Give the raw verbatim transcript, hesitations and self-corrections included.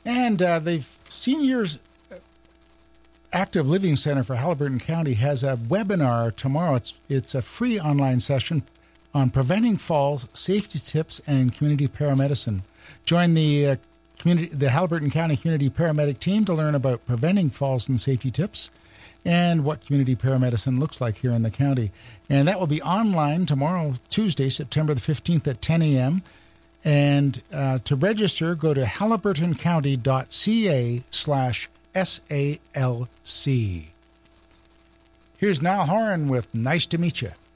And uh, the Seniors Active Living Center for Haliburton County has a webinar tomorrow. It's it's a free online session on preventing falls, safety tips, and community paramedicine. Join the uh, community, the Haliburton County Community Paramedic team to learn about preventing falls and safety tips and what community paramedicine looks like here in the county. And that will be online tomorrow, Tuesday, September the fifteenth at ten a.m. And uh, to register, go to haliburtoncounty.ca slash S A L C. Here's Niall Horan with Nice to Meet You.